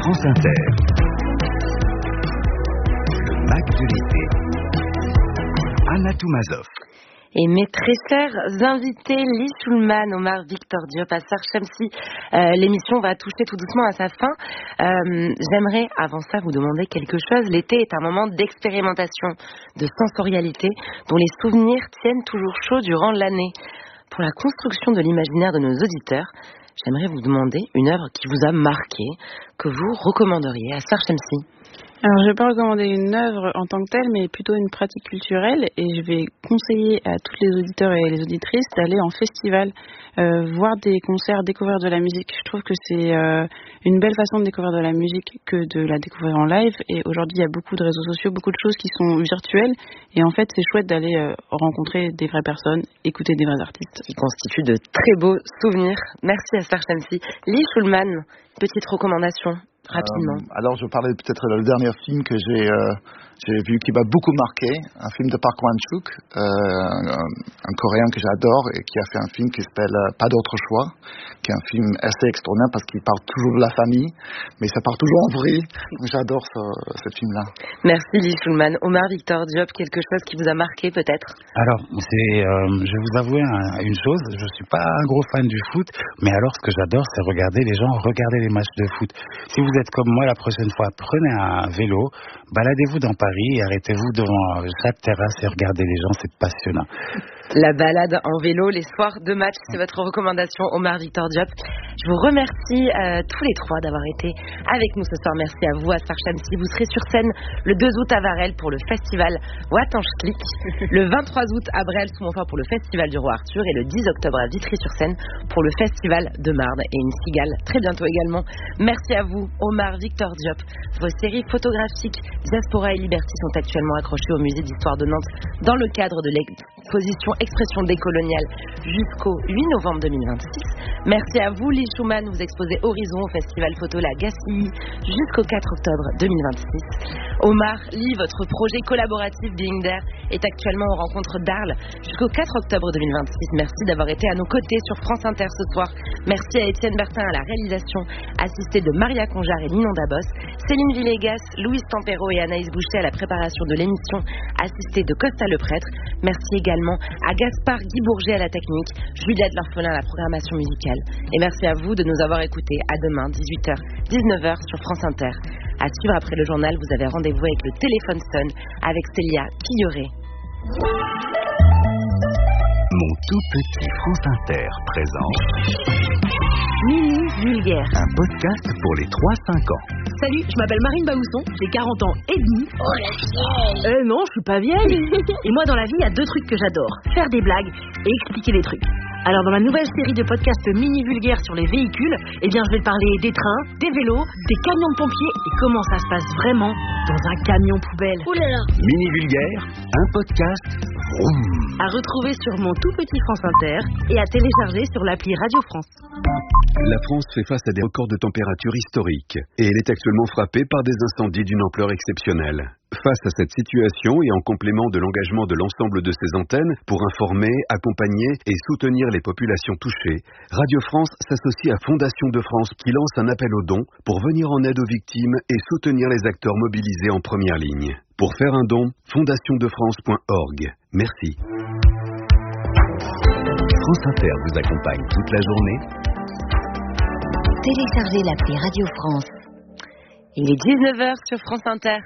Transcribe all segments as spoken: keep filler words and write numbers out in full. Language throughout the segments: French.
France Inter. Le Mac de l'été. Anna Toumazov. Et mes très chers invités, Lee Schulman, Omar Victor Diop, Assar Shamsi, euh, l'émission va toucher tout doucement à sa fin. Euh, j'aimerais, avant ça, vous demander quelque chose. L'été est un moment d'expérimentation, de sensorialité, dont les souvenirs tiennent toujours chaud durant l'année. Pour la construction de l'imaginaire de nos auditeurs, j'aimerais vous demander une œuvre qui vous a marqué, que vous recommanderiez. Assar Shamsi. Alors, je ne vais pas recommander une œuvre en tant que telle, mais plutôt une pratique culturelle. Et je vais conseiller à tous les auditeurs et les auditrices d'aller en festival, euh, voir des concerts, découvrir de la musique. Je trouve que c'est euh, une belle façon de découvrir de la musique que de la découvrir en live. Et aujourd'hui, il y a beaucoup de réseaux sociaux, beaucoup de choses qui sont virtuelles. Et en fait, c'est chouette d'aller euh, rencontrer des vraies personnes, écouter des vrais artistes. Qui constituent de très beaux souvenirs. Merci Assar Shamsi. Lee Schulman, petite recommandation. Rapidement. Euh, alors, je parlais peut-être le dernier film que j'ai, euh, j'ai vu qui m'a beaucoup marqué, un film de Park Chan-wook, euh, un, un Coréen que j'adore et qui a fait un film qui s'appelle euh, Pas d'autre choix, qui est un film assez extraordinaire parce qu'il parle toujours de la famille, mais ça part toujours en vrille. Donc, j'adore ce, ce film-là. Merci Lee Schulman. Omar Victor Diop, quelque chose qui vous a marqué peut-être? Alors, c'est, euh, je vais vous avouer un, une chose, je ne suis pas un gros fan du foot, mais alors ce que j'adore, c'est regarder les gens, regarder les matchs de foot. Si vous êtes comme moi la prochaine fois, prenez un vélo, baladez-vous dans Paris et arrêtez-vous devant chaque terrasse et regardez les gens, c'est passionnant. La balade en vélo les soirs de match, c'est votre recommandation, Omar Victor Diop. Je vous remercie euh, tous les trois d'avoir été avec nous ce soir. Merci à vous, Assar Shamsi. Vous serez sur scène le deux août à Varel pour le festival Watanchklik, le vingt-trois août à Bréal-sous-Montfort pour le festival du Roi Arthur et le dix octobre à Vitry-sur-Seine pour le festival de Marne et une cigale très bientôt également. Merci à vous, Omar Victor Diop. Vos séries photographiques Diaspora et Liberty sont actuellement accrochées au musée d'histoire de Nantes dans le cadre de l'exposition Expression décoloniale jusqu'au huit novembre deux mille vingt-six. Merci à vous, Lee Schulman. Vous exposez Horizon au festival photo La Gacilly jusqu'au quatre octobre deux mille vingt-six. Omar, Lee, votre projet collaboratif Being There est actuellement aux rencontres d'Arles jusqu'au quatre octobre deux mille vingt-six. Merci d'avoir été à nos côtés sur France Inter ce soir. Merci à Étienne Bertin à la réalisation, assisté de Maria Conjar et Ninon Dabos, Céline Villegas, Louise Tempero et Anaïs Boucher à la préparation de l'émission, assistée de Costa le Prêtre. Merci également à Gaspard Guy Bourget à la technique, Juliette L'Orphelin à la programmation musicale. Et merci à vous de nous avoir écoutés. À demain, dix-huit heures, dix-neuf heures sur France Inter. À suivre après le journal, vous avez rendez-vous avec le téléphone sonne avec Célia Quilloret. Mon tout petit France Inter présente Mini Vulgaire, un podcast pour les trois cinq ans. Salut, je m'appelle Marine Baousson, j'ai quarante ans et demi. Oh la vieille. Euh non, je suis pas vieille. Et moi dans la vie, il y a deux trucs que j'adore, faire des blagues et expliquer des trucs. Alors dans ma nouvelle série de podcasts mini vulgaires sur les véhicules, eh bien je vais te parler des trains, des vélos, des camions de pompiers et comment ça se passe vraiment dans un camion poubelle. Ouh là là. Mini Vulgaire, un podcast vroom. À retrouver sur mon tout petit France Inter et à télécharger sur l'appli Radio France. La France fait face à des records de température historiques et elle est actuellement frappée par des incendies d'une ampleur exceptionnelle. Face à cette situation et en complément de l'engagement de l'ensemble de ses antennes pour informer, accompagner et soutenir les populations touchées, Radio France s'associe à Fondation de France qui lance un appel aux dons pour venir en aide aux victimes et soutenir les acteurs mobilisés en première ligne. Pour faire un don, fondation de france point org. Merci. France Inter vous accompagne toute la journée. Téléchargez l'appli Radio France. Il est dix-neuf heures sur France Inter.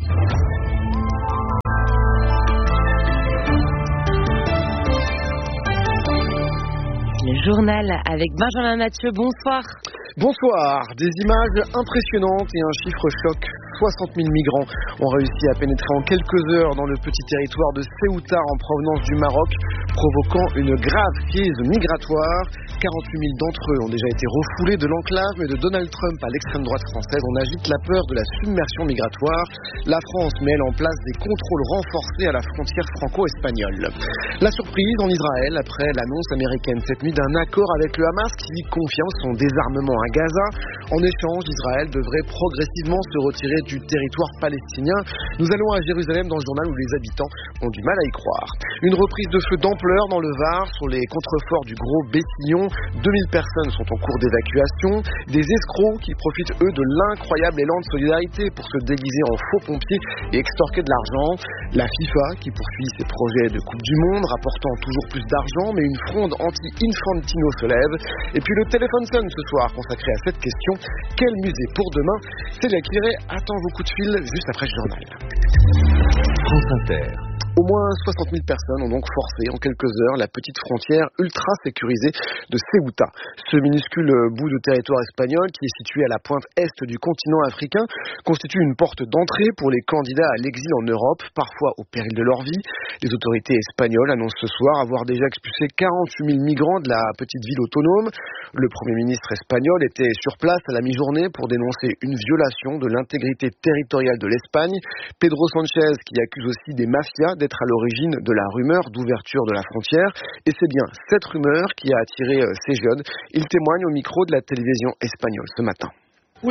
Le journal avec Benjamin Mathieu, bonsoir. Bonsoir, des images impressionnantes et un chiffre choc. soixante mille migrants ont réussi à pénétrer en quelques heures dans le petit territoire de Ceuta en provenance du Maroc, provoquant une grave crise migratoire. quarante-huit mille d'entre eux ont déjà été refoulés de l'enclave, mais de Donald Trump à l'extrême droite française, on agite la peur de la submersion migratoire. La France met elle en place des contrôles renforcés à la frontière franco-espagnole. La surprise en Israël après l'annonce américaine cette nuit d'un accord avec le Hamas qui confirme son désarmement à Gaza. En échange, Israël devrait progressivement se retirer du territoire palestinien. Nous allons à Jérusalem dans le journal où les habitants ont du mal à y croire. Une reprise de feu d'ampleur dans le Var sur les contreforts du Gros Bessillon. deux mille personnes sont en cours d'évacuation. Des escrocs qui profitent eux de l'incroyable élan de solidarité pour se déguiser en faux pompiers et extorquer de l'argent. La FIFA qui poursuit ses projets de Coupe du Monde rapportant toujours plus d'argent, mais une fronde anti-Infantino se lève. Et puis le téléphone sonne ce soir consacré à cette question. Quel musée pour demain? Célia Kiré attend vos coups de fil juste après ce journal. France Inter. Au moins soixante mille personnes ont donc forcé en quelques heures la petite frontière ultra sécurisée de Ceuta. Ce minuscule bout de territoire espagnol qui est situé à la pointe est du continent africain constitue une porte d'entrée pour les candidats à l'exil en Europe, parfois au péril de leur vie. Les autorités espagnoles annoncent ce soir avoir déjà expulsé quarante-huit mille migrants de la petite ville autonome. Le Premier ministre espagnol était sur place à la mi-journée pour dénoncer une violation de l'intégrité territoriale de l'Espagne. Pedro Sánchez qui accuse aussi des mafias d'être à l'origine de la rumeur d'ouverture de la frontière. Et c'est bien cette rumeur qui a attiré ces jeunes. Il témoigne au micro de la télévision espagnole ce matin. On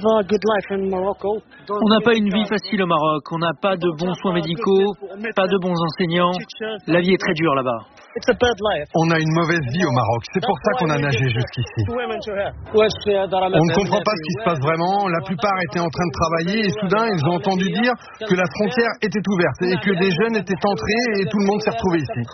n'a pas une vie facile au Maroc, on n'a pas de bons soins médicaux, pas de bons enseignants. La vie est très dure là-bas. On a une mauvaise vie au Maroc, c'est pour ça qu'on a nagé jusqu'ici. On ne comprend pas ce qui se passe vraiment, la plupart étaient en train de travailler et soudain ils ont entendu dire que la frontière était ouverte et que des jeunes étaient entrés et tout le monde s'est retrouvé ici.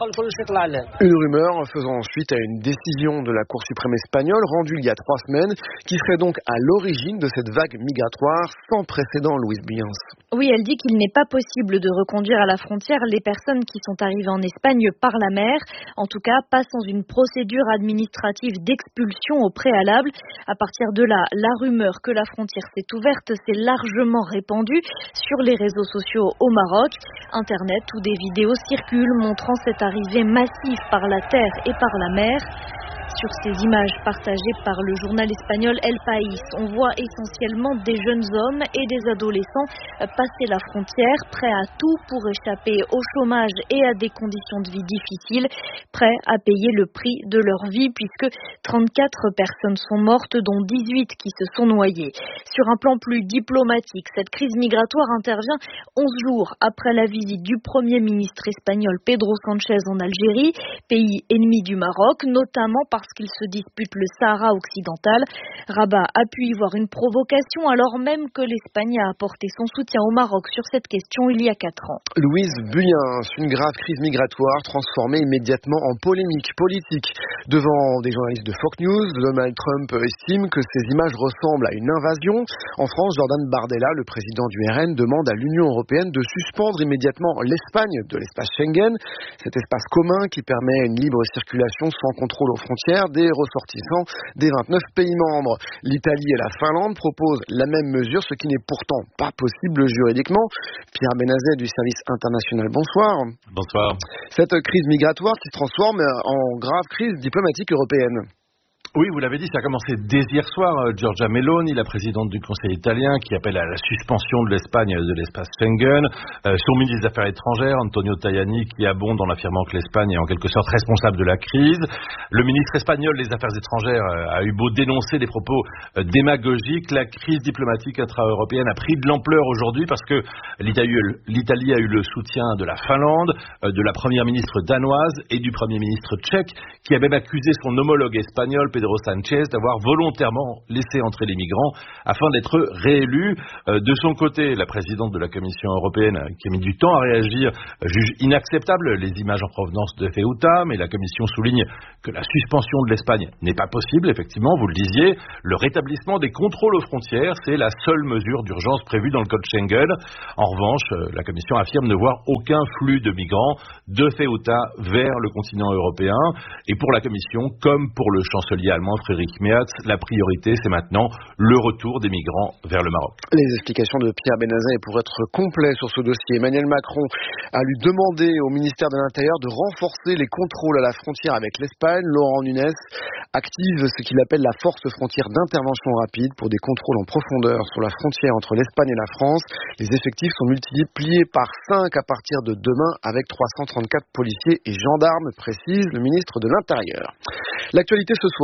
Une rumeur faisant suite à une décision de la Cour suprême espagnole rendue il y a trois semaines qui serait donc à l'origine de cette vague migratoire sans précédent, Louise Buyens. Oui, elle dit qu'il n'est pas possible de reconduire à la frontière les personnes qui sont arrivées en Espagne par la mer, en tout cas pas sans une procédure administrative d'expulsion au préalable. À partir de là, la rumeur que la frontière s'est ouverte s'est largement répandue sur les réseaux sociaux au Maroc. Internet où des vidéos circulent montrant cette arrivée massive par la terre et par la mer. Sur ces images partagées par le journal espagnol El País, on voit essentiellement des jeunes hommes et des adolescents passer la frontière, prêts à tout pour échapper au chômage et à des conditions de vie difficiles, prêts à payer le prix de leur vie puisque trente-quatre personnes sont mortes, dont dix-huit qui se sont noyées. Sur un plan plus diplomatique, cette crise migratoire intervient onze jours après la visite du Premier ministre espagnol Pedro Sánchez en Algérie, pays ennemi du Maroc, notamment parce qu'il se dispute le Sahara occidental. Rabat a pu y voir une provocation alors même que l'Espagne a apporté son soutien au Maroc sur cette question il y a quatre ans. Louise Buyens, une grave crise migratoire transformée immédiatement en polémique politique. Devant des journalistes de Fox News, Donald Trump estime que ces images ressemblent à une invasion. En France, Jordan Bardella, le président du R N, demande à l'Union européenne de suspendre immédiatement l'Espagne de l'espace Schengen, cet espace commun qui permet une libre circulation sans contrôle aux frontières des ressortissants des vingt-neuf pays membres. L'Italie et la Finlande proposent la même mesure, ce qui n'est pourtant pas possible juridiquement. Pierre Benazet du service international, bonsoir. Bonsoir. Cette crise migratoire qui se transforme en grave crise diplomatique européenne. Oui, vous l'avez dit, ça a commencé dès hier soir. Giorgia Meloni, la présidente du Conseil italien, qui appelle à la suspension de l'Espagne de l'espace Schengen. Euh, son ministre des Affaires étrangères, Antonio Tajani, qui abonde en affirmant que l'Espagne est en quelque sorte responsable de la crise. Le ministre espagnol des Affaires étrangères a eu beau dénoncer des propos démagogiques. La crise diplomatique intra-européenne a pris de l'ampleur aujourd'hui parce que l'Italie a eu le soutien de la Finlande, de la première ministre danoise et du premier ministre tchèque, qui a même accusé son homologue espagnol, Pedro Sánchez, d'avoir volontairement laissé entrer les migrants afin d'être réélu. De son côté, la présidente de la Commission européenne, qui a mis du temps à réagir, juge inacceptable les images en provenance de Ceuta, mais la Commission souligne que la suspension de l'Espagne n'est pas possible. Effectivement, vous le disiez, le rétablissement des contrôles aux frontières, c'est la seule mesure d'urgence prévue dans le code Schengen. En revanche, la Commission affirme ne voir aucun flux de migrants de Ceuta vers le continent européen. Et pour la Commission, comme pour le chancelier allemand Friedrich Merz, la priorité c'est maintenant le retour des migrants vers le Maroc. Les explications de Pierre Benazet. Pour être complet sur ce dossier, Emmanuel Macron a lui demandé au ministère de l'Intérieur de renforcer les contrôles à la frontière avec l'Espagne. Laurent Nunez active ce qu'il appelle la force frontière d'intervention rapide pour des contrôles en profondeur sur la frontière entre l'Espagne et la France. Les effectifs sont multipliés par cinq à partir de demain avec trois cent trente-quatre policiers et gendarmes, précise le ministre de l'Intérieur. L'actualité ce soir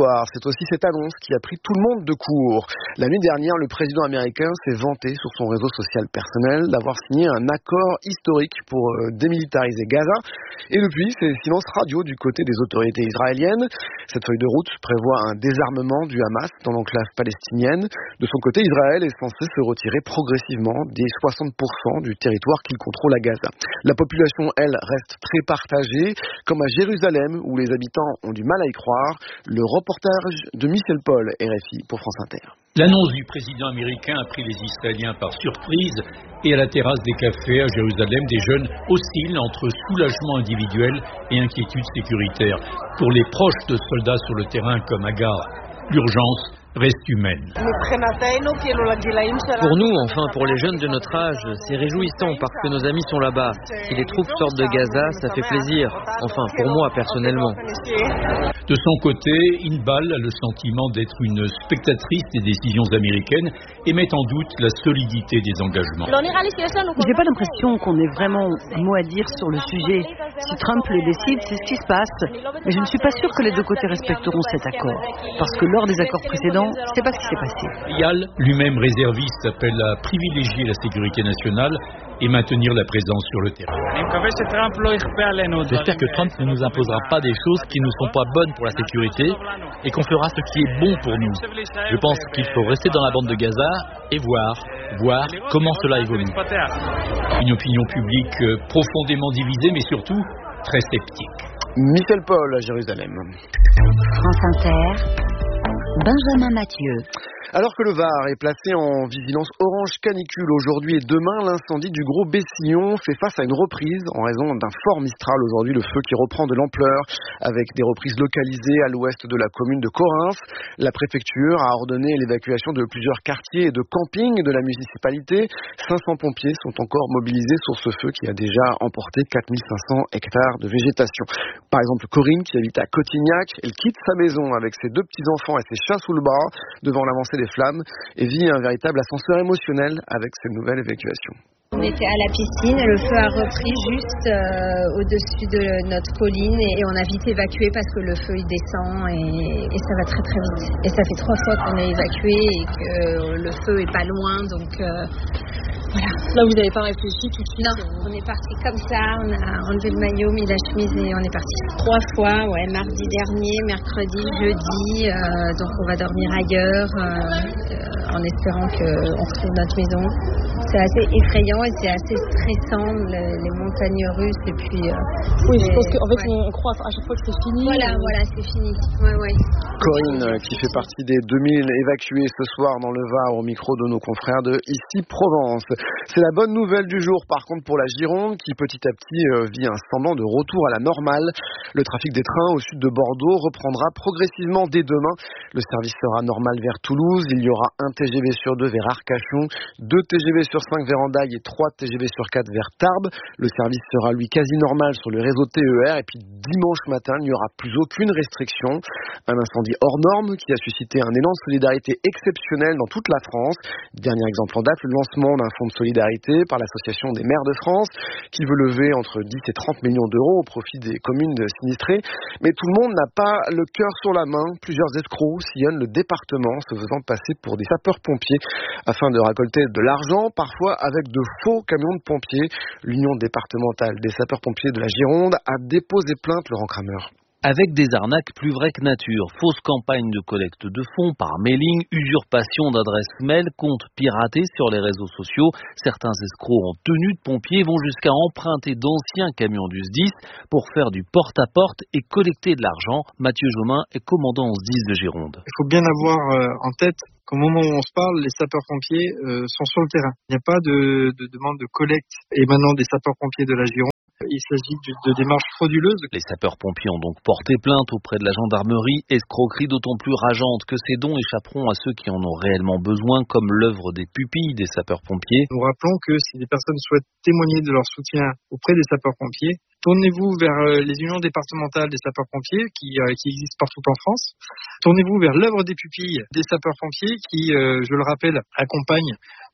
soir. C'est aussi cette annonce qui a pris tout le monde de court. La nuit dernière, le président américain s'est vanté sur son réseau social personnel d'avoir signé un accord historique pour euh, démilitariser Gaza. Et depuis, c'est silence radio du côté des autorités israéliennes. Cette feuille de route prévoit un désarmement du Hamas dans l'enclave palestinienne. De son côté, Israël est censé se retirer progressivement des soixante pour cent du territoire qu'il contrôle à Gaza. La population, elle, reste très partagée, comme à Jérusalem, où les habitants ont du mal à y croire. Le reportage de Michel Paul, R F I pour France Inter. L'annonce du président américain a pris les Israéliens par surprise et à la terrasse des cafés à Jérusalem, des jeunes oscillent entre soulagement individuel et inquiétude sécuritaire. Pour les proches de soldats sur le terrain comme Agar, l'urgence reste humaine. Pour nous, enfin pour les jeunes de notre âge, c'est réjouissant parce que nos amis sont là-bas. Si les troupes sortent de Gaza, ça fait plaisir. Enfin, pour moi personnellement. De son côté, Inbal a le sentiment d'être une spectatrice des décisions américaines et met en doute la solidité des engagements. J'ai pas l'impression qu'on ait vraiment mot à dire sur le sujet. Si Trump le décide, c'est ce qui se passe. Mais je ne suis pas sûr que les deux côtés respecteront cet accord. Parce que lors des accords précédents, c'est pas ce qui s'est passé. Yal, lui-même réserviste, appelle à privilégier la sécurité nationale et maintenir la présence sur le terrain. J'espère que Trump ne nous imposera pas des choses qui ne sont pas bonnes pour la sécurité et qu'on fera ce qui est bon pour nous. Je pense qu'il faut rester dans la bande de Gaza et voir, voir comment cela évolue. Une opinion publique profondément divisée, mais surtout très sceptique. Michel Paul à Jérusalem. France Inter. Benjamin Mathieu. Alors que le Var est placé en vigilance orange canicule aujourd'hui et demain, l'incendie du Gros Bessillon fait face à une reprise en raison d'un fort Mistral aujourd'hui, le feu qui reprend de l'ampleur avec des reprises localisées à l'ouest de la commune de Corinth. La préfecture a ordonné l'évacuation de plusieurs quartiers et de campings de la municipalité. cinq cents pompiers sont encore mobilisés sur ce feu qui a déjà emporté quatre mille cinq cents hectares de végétation. Par exemple, Corinne, qui habite à Cotignac, elle quitte sa maison avec ses deux petits-enfants et ses chats sous le bras devant l'avancée des flammes et vit un véritable ascenseur émotionnel avec cette nouvelle évacuation. On était à la piscine et le feu a repris juste euh, au-dessus de notre colline et, et on a vite évacué parce que le feu il descend et, et ça va très très vite. Et ça fait trois fois qu'on est évacué et que le feu est pas loin, donc euh, voilà. Là vous n'avez pas réfléchi tout de suite? Non, on est parti comme ça, on a enlevé le maillot, mis la chemise et on est parti. Trois fois, ouais, mardi dernier, mercredi, jeudi, euh, donc on va dormir ailleurs euh, euh, en espérant qu'on retrouve notre maison. C'est assez effrayant et c'est assez stressant, le, les montagnes russes et puis... Euh, oui, je pense qu'en fait ouais. on croit à chaque fois que c'est fini. Voilà, et... voilà, c'est fini. Ouais, ouais. Corinne, qui fait partie des deux mille évacués ce soir dans le Var au micro de nos confrères de Ici Provence. C'est la bonne nouvelle du jour par contre pour la Gironde qui petit à petit euh, vit un semblant de retour à la normale. Le trafic des trains au sud de Bordeaux reprendra progressivement dès demain. Le service sera normal vers Toulouse. Il y aura un T G V sur deux vers Arcachon, deux T G V sur cinq vers Hendaye et trois T G V sur quatre vers Tarbes. Le service sera lui quasi normal sur le réseau T E R et puis dimanche matin il n'y aura plus aucune restriction. Un incendie hors norme qui a suscité un élan de solidarité exceptionnel dans toute la France. Dernier exemple en date, le lancement d'un fonds de solidarité par l'Association des maires de France qui veut lever entre dix et trente millions d'euros au profit des communes sinistrées. Mais tout le monde n'a pas le cœur sur la main. Plusieurs escrocs sillonnent le département se faisant passer pour des sapeurs-pompiers afin de récolter de l'argent, parfois avec de faux camions de pompiers. L'Union départementale des sapeurs-pompiers de la Gironde a déposé plainte, Laurent Kramer. Avec des arnaques plus vraies que nature, fausses campagnes de collecte de fonds par mailing, usurpation d'adresses mail, comptes piratés sur les réseaux sociaux. Certains escrocs en tenue de pompiers vont jusqu'à emprunter d'anciens camions du S D I S pour faire du porte-à-porte et collecter de l'argent. Mathieu Jomain est commandant au S D I S de Gironde. Il faut bien avoir en tête qu'au moment où on se parle, les sapeurs-pompiers sont sur le terrain. Il n'y a pas de, de demande de collecte émanant des sapeurs-pompiers de la Gironde. Il s'agit de démarches frauduleuses. Les sapeurs-pompiers ont donc porté plainte auprès de la gendarmerie. Escroquerie d'autant plus rageante que ces dons échapperont à ceux qui en ont réellement besoin, comme l'œuvre des pupilles des sapeurs-pompiers. Nous rappelons que si des personnes souhaitent témoigner de leur soutien auprès des sapeurs-pompiers, tournez-vous vers les unions départementales des sapeurs-pompiers qui, euh, qui existent partout en France. Tournez-vous vers l'œuvre des pupilles des sapeurs-pompiers qui, euh, je le rappelle, accompagnent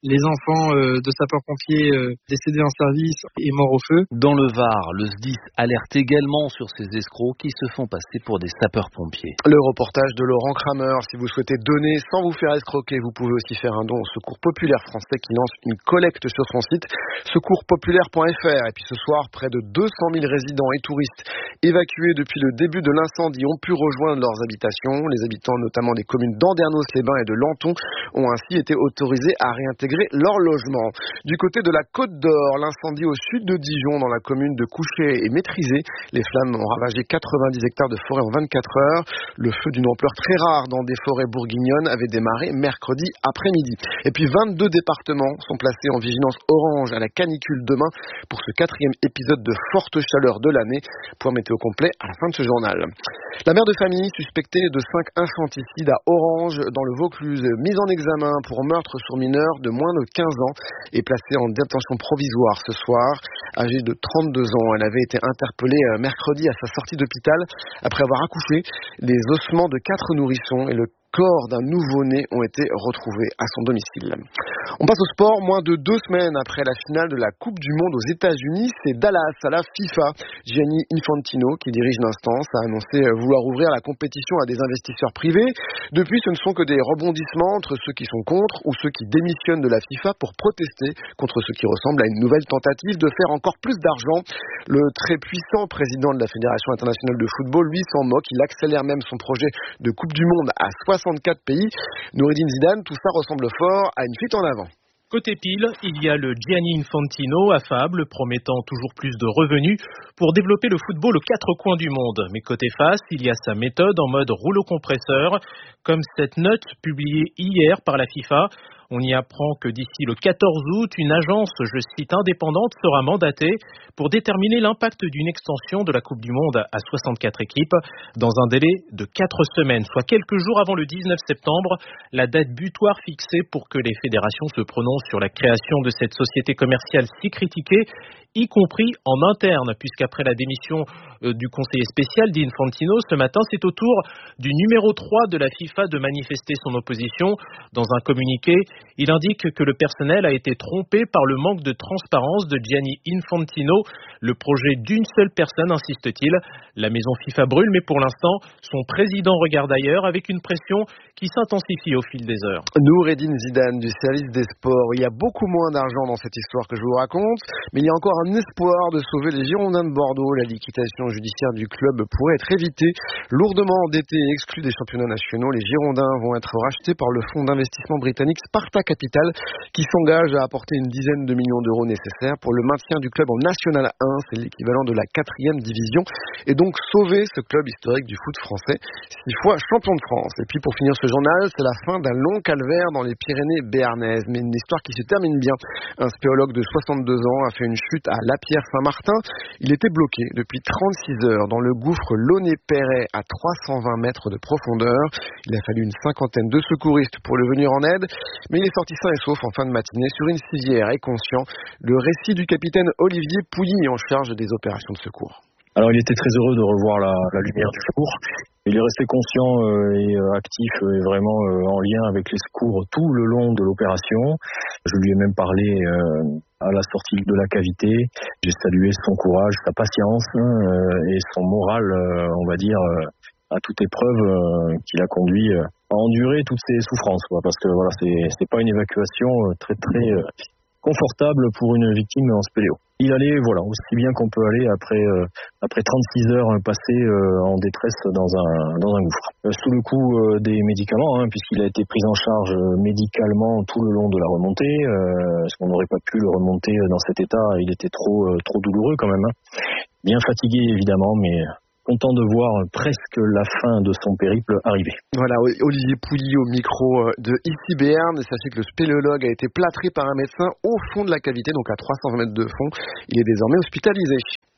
les enfants euh, de sapeurs-pompiers euh, décédés en service et morts au feu. Dans le Var, le S D I S alerte également sur ces escrocs qui se font passer pour des sapeurs-pompiers. Le reportage de Laurent Kramer. Si vous souhaitez donner sans vous faire escroquer, vous pouvez aussi faire un don au Secours Populaire Français qui lance une collecte sur son site secours populaire point f r. Et puis ce soir, près de deux cent mille résidents et touristes évacués depuis le début de l'incendie ont pu rejoindre leurs habitations. Les habitants notamment des communes d'Andernos-les-Bains et de Lanton ont ainsi été autorisés à réintégrer leur logement. Du côté de la Côte d'Or, l'incendie au sud de Dijon, dans la commune de Couchet, est maîtrisé. Les flammes ont ravagé quatre-vingt-dix hectares de forêt en vingt-quatre heures. Le feu d'une ampleur très rare dans des forêts bourguignonnes avait démarré mercredi après-midi. Et puis vingt-deux départements sont placés en vigilance orange à la canicule demain pour ce quatrième épisode de forte chaleur de l'année. Point météo complet à la fin de ce journal. La mère de famille suspectée de cinq infanticides à Orange dans le Vaucluse, mise en examen pour meurtre sur mineur de moins de quinze ans, est placée en détention provisoire ce soir. Âgée de trente-deux ans, elle avait été interpellée mercredi à sa sortie d'hôpital après avoir accouché. Les ossements de quatre nourrissons et le corps d'un nouveau-né ont été retrouvés à son domicile. On passe au sport. Moins de deux semaines après la finale de la Coupe du Monde aux États-Unis, c'est Dallas à la FIFA. Gianni Infantino, qui dirige l'instance, a annoncé vouloir ouvrir la compétition à des investisseurs privés. Depuis, ce ne sont que des rebondissements entre ceux qui sont contre ou ceux qui démissionnent de la FIFA pour protester contre ce qui ressemble à une nouvelle tentative de faire encore plus d'argent. Le très puissant président de la Fédération internationale de football, lui, s'en moque. Il accélère même son projet de Coupe du Monde à soixante-quatre pays. Noureddine Zidane, tout ça ressemble fort à une fuite en avant. Côté pile, il y a le Gianni Infantino, affable, promettant toujours plus de revenus pour développer le football aux quatre coins du monde. Mais côté face, il y a sa méthode en mode rouleau compresseur, comme cette note publiée hier par la FIFA. On y apprend que d'ici le quatorze août, une agence, je cite, indépendante sera mandatée pour déterminer l'impact d'une extension de la Coupe du Monde à soixante-quatre équipes dans un délai de quatre semaines, soit quelques jours avant le dix-neuf septembre, la date butoir fixée pour que les fédérations se prononcent sur la création de cette société commerciale si critiquée, y compris en interne, puisqu'après la démission euh, du conseiller spécial d'Infantino, ce matin, c'est au tour du numéro trois de la FIFA de manifester son opposition. Dans un communiqué, il indique que le personnel a été trompé par le manque de transparence de Gianni Infantino. Le projet d'une seule personne, insiste-t-il. La maison FIFA brûle, mais pour l'instant, son président regarde ailleurs avec une pression qui s'intensifie au fil des heures. Noureddine Zidane du service des sports. Il y a beaucoup moins d'argent dans cette histoire que je vous raconte, mais il y a encore un espoir de sauver les Girondins de Bordeaux. La liquidation judiciaire du club pourrait être évitée. Lourdement endettés et exclus des championnats nationaux, les Girondins vont être rachetés par le fonds d'investissement britannique Sparta Capital, qui s'engage à apporter une dizaine de millions d'euros nécessaires pour le maintien du club en National un, c'est l'équivalent de la quatrième division, et donc sauver ce club historique du foot français, six fois champion de France. Et puis pour finir ce journal, c'est la fin d'un long calvaire dans les Pyrénées béarnaises, mais une histoire qui se termine bien. Un spéologue de soixante-deux ans a fait une chute à La Pierre-Saint-Martin. Il était bloqué depuis trente-six heures dans le gouffre Launay-Perret à trois cent vingt mètres de profondeur. Il a fallu une cinquantaine de secouristes pour le venir en aide, mais il est sorti sain et sauf en fin de matinée sur une civière et conscient. Le récit du capitaine Olivier Pouilly en charge des opérations de secours. Alors il était très heureux de revoir la, la lumière du jour. Il est resté conscient euh, et euh, actif euh, et vraiment euh, en lien avec les secours tout le long de l'opération. Je lui ai même parlé euh, à la sortie de la cavité. J'ai salué son courage, sa patience euh, et son moral, euh, on va dire, euh, à toute épreuve euh, qui l'a conduit euh, à endurer toutes ces souffrances. Quoi, parce que voilà, c'est, c'est pas une évacuation euh, très très euh, confortable pour une victime en spéléo. Il allait, voilà, aussi bien qu'on peut aller après euh, après trente-six heures passées euh, en détresse dans un dans un gouffre. Euh, sous le coup euh, des médicaments, hein, puisqu'il a été pris en charge euh, médicalement tout le long de la remontée, euh, parce qu'on n'aurait pas pu le remonter dans cet état, il était trop euh, trop douloureux quand même. Hein. Bien fatigué évidemment, mais content de voir presque la fin de son périple arriver. Voilà, Olivier Pouilly au micro de Ici Béarn. Sachez que le spéléologue a été plâtré par un médecin au fond de la cavité, donc à trois cents mètres de fond. Il est désormais hospitalisé.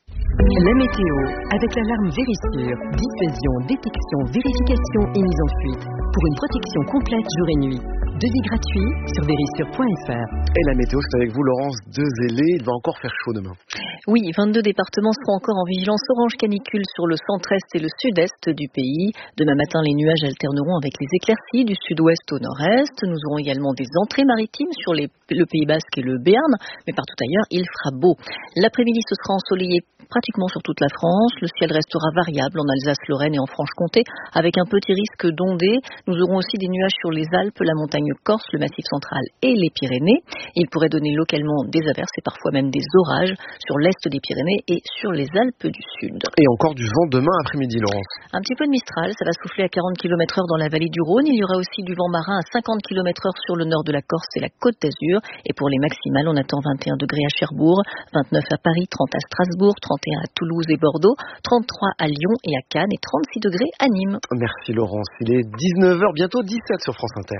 La météo, avec l'alarme Vérissure, diffusion, détection, vérification et mise en fuite, pour une protection complète jour et nuit. Devis gratuit sur vérissure point f r. Et la météo, c'est avec vous, Laurence Dezélé. Il va encore faire chaud demain. Oui, vingt-deux départements seront encore en vigilance orange canicule sur le centre-est et le sud-est du pays. Demain matin, les nuages alterneront avec les éclaircies du sud-ouest au nord-est. Nous aurons également des entrées maritimes sur les, le Pays Basque et le Béarn, mais partout ailleurs, il fera beau. L'après-midi, ce sera ensoleillé pratiquement sur toute la France. Le ciel restera variable en Alsace, Lorraine et en Franche-Comté, avec un petit risque d'ondées. Nous aurons aussi des nuages sur les Alpes, la montagne corse, le massif central et les Pyrénées. Il pourrait donner localement des averses et parfois même des orages sur l'est des Pyrénées et sur les Alpes du Sud. Et encore du vent demain après-midi, Laurence. Un petit peu de Mistral, ça va souffler à quarante kilomètres heure dans la vallée du Rhône. Il y aura aussi du vent marin à cinquante kilomètres heure sur le nord de la Corse et la Côte d'Azur. Et pour les maximales, on attend vingt et un degrés à Cherbourg, vingt-neuf à Paris, trente à Strasbourg, trente et un à Toulouse et Bordeaux, trente-trois à Lyon et à Cannes et trente-six degrés à Nîmes. Merci Laurence. Il est dix-neuf heures, bientôt dix-sept sur France Inter.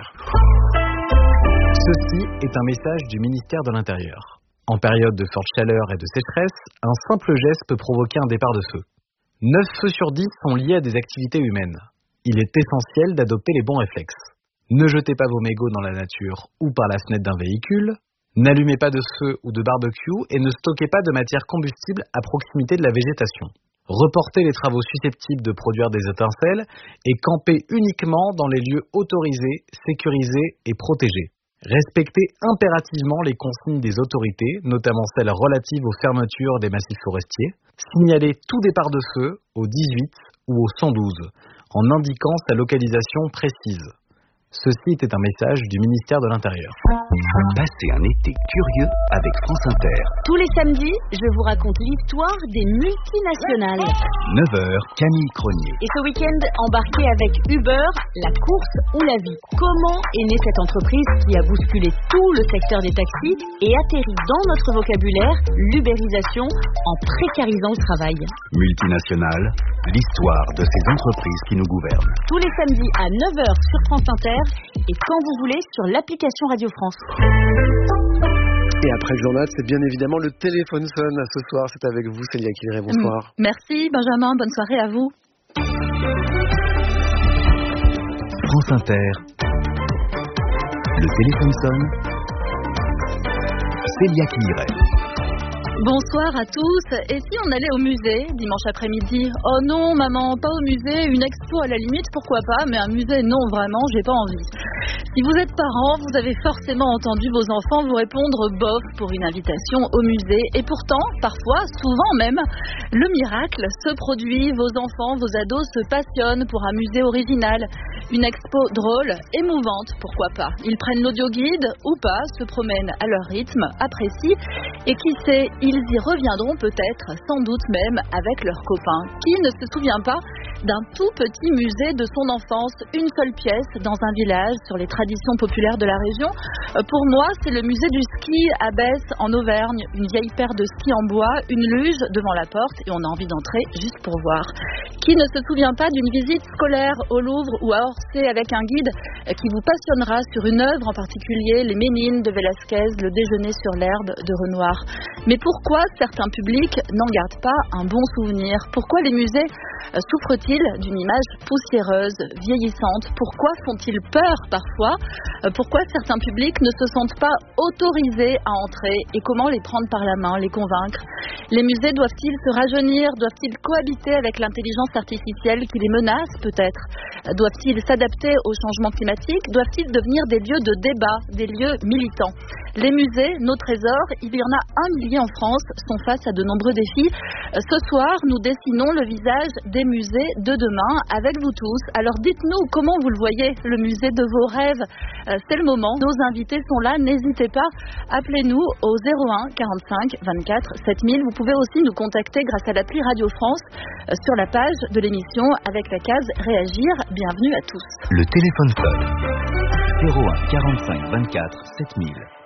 Ceci est un message du ministère de l'Intérieur. En période de forte chaleur et de sécheresse, un simple geste peut provoquer un départ de feu. neuf feux sur dix sont liés à des activités humaines. Il est essentiel d'adopter les bons réflexes. Ne jetez pas vos mégots dans la nature ou par la fenêtre d'un véhicule. N'allumez pas de feu ou de barbecue et ne stockez pas de matière combustible à proximité de la végétation. Reportez les travaux susceptibles de produire des étincelles et campez uniquement dans les lieux autorisés, sécurisés et protégés. Respectez impérativement les consignes des autorités, notamment celles relatives aux fermetures des massifs forestiers. Signalez tout départ de feu au dix-huit ou au cent douze, en indiquant sa localisation précise. Ceci était un message du ministère de l'Intérieur. Passez un été curieux avec France Inter. Tous les samedis, je vous raconte l'histoire des multinationales. neuf heures, Camille Cronier. Et ce week-end, embarqué avec Uber, la course ou la vie. Comment est née cette entreprise qui a bousculé tout le secteur des taxis et atterrit dans notre vocabulaire l'ubérisation en précarisant le travail. Multinationales, l'histoire de ces entreprises qui nous gouvernent. Tous les samedis à neuf heures sur France Inter et quand vous voulez sur l'application Radio France. Et après le journal, c'est bien évidemment le téléphone sonne. Ce soir, c'est avec vous, Célia Kilray. Bonsoir. Mmh. Merci Benjamin, bonne soirée à vous. France Inter. Le téléphone sonne. Célia Kilray. Bonsoir à tous. Et si on allait au musée dimanche après-midi? Oh non, maman, pas au musée. Une expo à la limite, pourquoi pas, mais un musée, non, vraiment, j'ai pas envie. Si vous êtes parent, vous avez forcément entendu vos enfants vous répondre bof pour une invitation au musée. Et pourtant, parfois, souvent même, le miracle se produit. Vos enfants, vos ados se passionnent pour un musée original. Une expo drôle, émouvante, pourquoi pas. Ils prennent l'audioguide ou pas, se promènent à leur rythme, apprécient. Et qui sait, ils y reviendront peut-être, sans doute même, avec leurs copains. Qui ne se souvient pas d'un tout petit musée de son enfance, une seule pièce dans un village sur les traditions populaires de la région? Pour moi, c'est le musée du ski à Besse en Auvergne, une vieille paire de skis en bois, une luge devant la porte et on a envie d'entrer juste pour voir. Qui ne se souvient pas d'une visite scolaire au Louvre ou à Orsay avec un guide qui vous passionnera sur une œuvre en particulier, les Ménines de Velázquez, le déjeuner sur l'herbe de Renoir? Mais pourquoi certains publics n'en gardent pas un bon souvenir? Pourquoi les musées souffrent-ils d'une image poussiéreuse, vieillissante? Pourquoi font-ils peur parfois? Pourquoi certains publics ne se sentent pas autorisés à entrer? Et comment les prendre par la main, les convaincre? Les musées doivent-ils se rajeunir? Doivent-ils cohabiter avec l'intelligence artificielle qui les menace peut-être? Doivent-ils s'adapter au changement climatique? Doivent-ils devenir des lieux de débat, des lieux militants? Les musées, nos trésors, il y en a un millier en France, sont face à de nombreux défis. Ce soir, nous dessinons le visage des musées de demain avec vous tous. Alors dites-nous comment vous le voyez, le musée de vos rêves. C'est le moment, nos invités sont là, n'hésitez pas, appelez-nous au zéro un quarante-cinq vingt-quatre sept mille. Vous pouvez aussi nous contacter grâce à l'appli Radio France sur la page de l'émission avec la case Réagir. Bienvenue à tous. Le téléphone sonne. zéro un quarante-cinq vingt-quatre sept mille.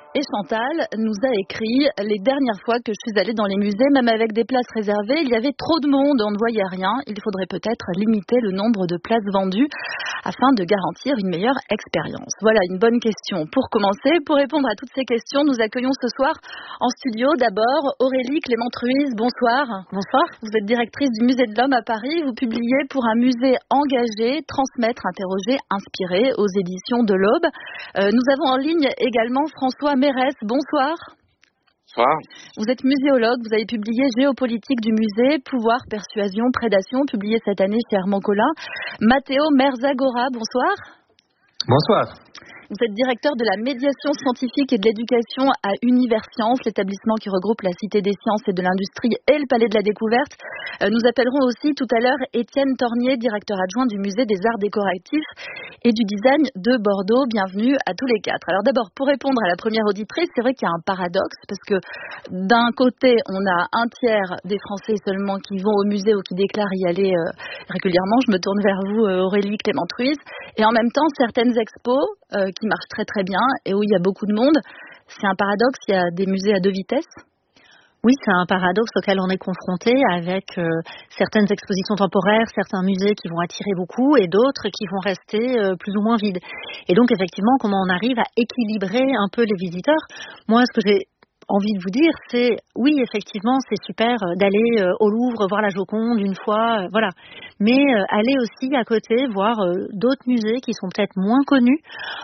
Et Chantal nous a écrit « Les dernières fois que je suis allée dans les musées, même avec des places réservées, il y avait trop de monde, on ne voyait rien. Il faudrait peut-être limiter le nombre de places vendues afin de garantir une meilleure expérience. » Voilà une bonne question. Pour commencer, pour répondre à toutes ces questions, nous accueillons ce soir en studio d'abord Aurélie Clément-Truise. Bonsoir. Bonsoir. Vous êtes directrice du Musée de l'Homme à Paris. Vous publiez pour un musée engagé, transmettre, interroger, inspirer aux éditions de l'Aube. Euh, nous avons en ligne également François Mérès, bonsoir. Bonsoir. Vous êtes muséologue, vous avez publié Géopolitique du musée, Pouvoir, Persuasion, Prédation, publié cette année chez Armand Collin. Matteo Merzagora, bonsoir. Bonsoir. Vous êtes directeur de la médiation scientifique et de l'éducation à Universcience, l'établissement qui regroupe la Cité des sciences et de l'industrie et le Palais de la Découverte. Euh, nous appellerons aussi tout à l'heure Étienne Tornier, directeur adjoint du musée des arts décoratifs et du design de Bordeaux. Bienvenue à tous les quatre. Alors d'abord, pour répondre à la première auditrice, c'est vrai qu'il y a un paradoxe parce que d'un côté, on a un tiers des Français seulement qui vont au musée ou qui déclarent y aller euh, régulièrement. Je me tourne vers vous, Aurélie Clément-Truise. Et en même temps, certaines expos euh, qui marchent très très bien et où il y a beaucoup de monde. C'est un paradoxe, il y a des musées à deux vitesses. Oui, c'est un paradoxe auquel on est confronté avec euh, certaines expositions temporaires, certains musées qui vont attirer beaucoup et d'autres qui vont rester euh, plus ou moins vides. Et donc effectivement, comment on arrive à équilibrer un peu les visiteurs? Moi, ce que j'ai envie de vous dire, c'est oui, effectivement, c'est super d'aller euh, au Louvre voir la Joconde une fois, euh, voilà. Mais euh, aller aussi à côté voir euh, d'autres musées qui sont peut-être moins connus,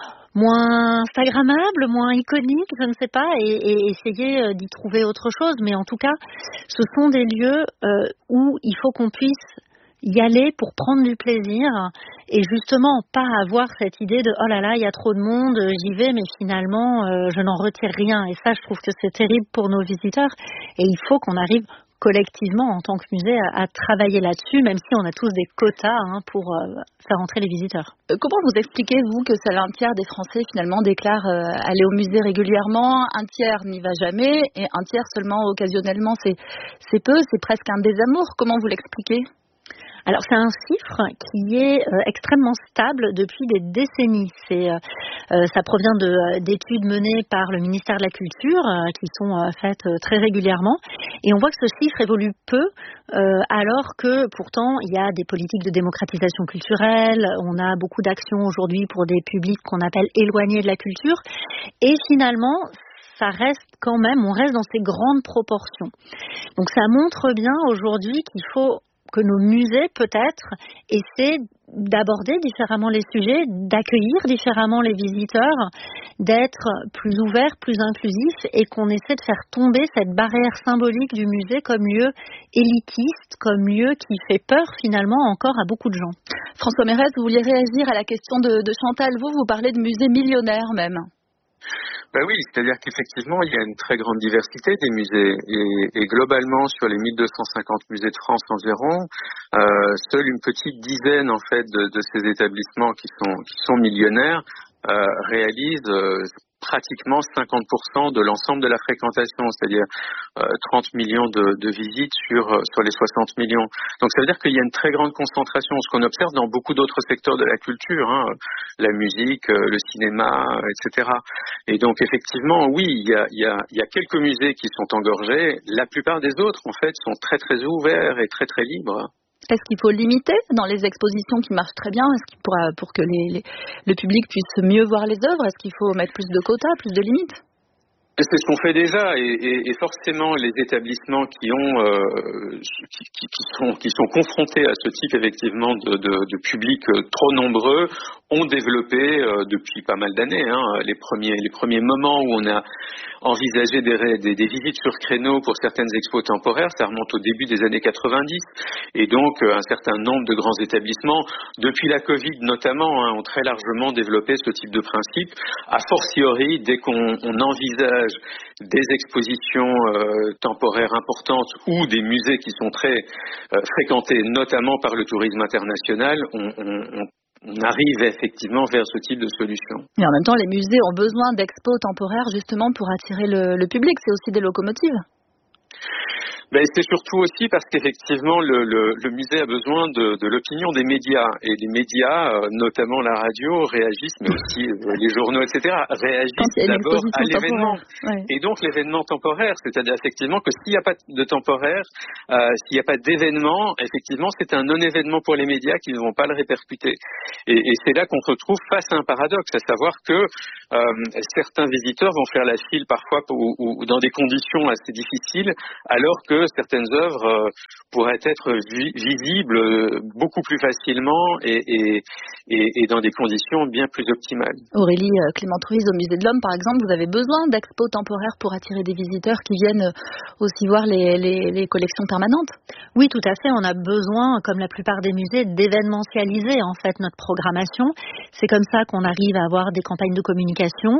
moins instagrammables, moins iconiques, je ne sais pas, et, et essayer euh, d'y trouver autre chose. Mais en tout cas, ce sont des lieux euh, où il faut qu'on puisse y aller pour prendre du plaisir et justement pas avoir cette idée de oh là là, il y a trop de monde, j'y vais mais finalement euh, je n'en retire rien. Et ça, je trouve que c'est terrible pour nos visiteurs et il faut qu'on arrive collectivement en tant que musée à, à travailler là-dessus, même si on a tous des quotas hein, pour euh, faire entrer les visiteurs. Euh, comment vous expliquez, vous, que seul un tiers des Français finalement déclarent euh, aller au musée régulièrement, un tiers n'y va jamais et un tiers seulement occasionnellement? C'est, c'est peu, c'est presque un désamour. Comment vous l'expliquez? Alors c'est un chiffre qui est euh, extrêmement stable depuis des décennies. C'est, euh, euh, ça provient de, d'études menées par le ministère de la Culture euh, qui sont euh, faites euh, très régulièrement. Et on voit que ce chiffre évolue peu euh, alors que pourtant il y a des politiques de démocratisation culturelle, on a beaucoup d'actions aujourd'hui pour des publics qu'on appelle éloignés de la culture. Et finalement, ça reste quand même, on reste dans ces grandes proportions. Donc ça montre bien aujourd'hui qu'il faut que nos musées, peut-être, essaient d'aborder différemment les sujets, d'accueillir différemment les visiteurs, d'être plus ouverts, plus inclusifs et qu'on essaie de faire tomber cette barrière symbolique du musée comme lieu élitiste, comme lieu qui fait peur finalement encore à beaucoup de gens. François Mérès, vous vouliez réagir à la question de, de Chantal. Vous, vous parlez de musées millionnaires même. Ben oui, c'est-à-dire qu'effectivement, il y a une très grande diversité des musées et, et globalement, sur les mille deux cent cinquante musées de France environ, euh, seule une petite dizaine en fait de, de ces établissements qui sont qui sont millionnaires euh, réalisent euh, pratiquement cinquante pour cent de l'ensemble de la fréquentation, c'est-à-dire euh, trente millions de, de visites sur sur les soixante millions. Donc ça veut dire qu'il y a une très grande concentration, ce qu'on observe dans beaucoup d'autres secteurs de la culture, hein, la musique, le cinéma, et cetera. Et donc effectivement, oui, il y a, il y a, il y a quelques musées qui sont engorgés. La plupart des autres, en fait, sont très très ouverts et très très libres. Est-ce qu'il faut limiter dans les expositions qui marchent très bien? Est-ce qu'il pourra, pour que les, les, le public puisse mieux voir les œuvres, est-ce qu'il faut mettre plus de quotas, plus de limites? C'est ce qu'on fait déjà et, et, et forcément les établissements qui ont euh, qui, qui, qui sont qui sont confrontés à ce type effectivement de, de, de public trop nombreux ont développé euh, depuis pas mal d'années hein, les premiers les premiers moments où on a envisagé des, des, des visites sur créneau pour certaines expos temporaires, ça remonte au début des années quatre-vingt-dix et donc un certain nombre de grands établissements depuis la Covid notamment hein, ont très largement développé ce type de principe, a fortiori dès qu'on on envisage des expositions euh, temporaires importantes ou des musées qui sont très euh, fréquentés, notamment par le tourisme international, on, on, on arrive effectivement vers ce type de solution. Mais en même temps, les musées ont besoin d'expos temporaires justement pour attirer le, le public, c'est aussi des locomotives. Ben, c'est surtout aussi parce qu'effectivement le, le, le musée a besoin de, de l'opinion des médias et les médias, euh, notamment la radio, réagissent, mais aussi euh, les journaux, et cetera, réagissent d'abord à l'événement. Ouais. Et donc l'événement temporaire, c'est-à-dire effectivement que s'il n'y a pas de temporaire, euh, s'il n'y a pas d'événement, effectivement c'est un non-événement pour les médias qui ne vont pas le répercuter. Et, et c'est là qu'on se retrouve face à un paradoxe, à savoir que euh, certains visiteurs vont faire la file parfois pour, ou, ou dans des conditions assez difficiles, alors que certaines œuvres euh, pourraient être vi- visibles euh, beaucoup plus facilement et, et, et, et dans des conditions bien plus optimales. Aurélie euh, Clément-Ruiz, au Musée de l'Homme, par exemple, vous avez besoin d'expos temporaires pour attirer des visiteurs qui viennent aussi voir les, les, les collections permanentes? Oui, tout à fait. On a besoin, comme la plupart des musées, d'événementialiser en fait notre programmation. C'est comme ça qu'on arrive à avoir des campagnes de communication,